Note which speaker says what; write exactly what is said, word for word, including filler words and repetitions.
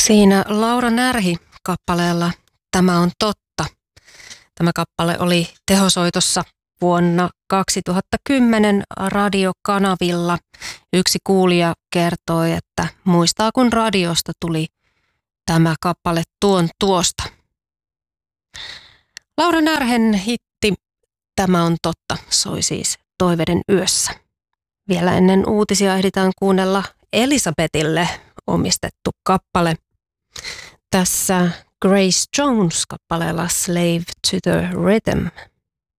Speaker 1: Siinä Laura Närhi kappaleella Tämä on totta. Tämä kappale oli tehosoitossa vuonna kaksituhattakymmenen radiokanavilla. Yksi kuulija kertoi, että muistaa kun radiosta tuli tämä kappale tuon tuosta. Laura Närhen hitti Tämä on totta soi siis Toiveiden yössä. Vielä ennen uutisia ehditään kuunnella Elisabetille omistettu kappale. Tässä Grace Jones kappaleella Slave to the Rhythm.